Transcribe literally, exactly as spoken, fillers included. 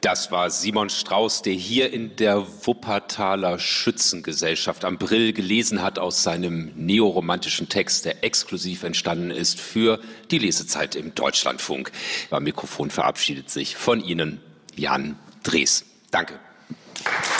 Das war Simon Strauß, der hier in der Wuppertaler Schützengesellschaft am Brill gelesen hat aus seinem neoromantischen Text, der exklusiv entstanden ist für die Lesezeit im Deutschlandfunk. Am Mikrofon verabschiedet sich von Ihnen Jan Drees. Danke.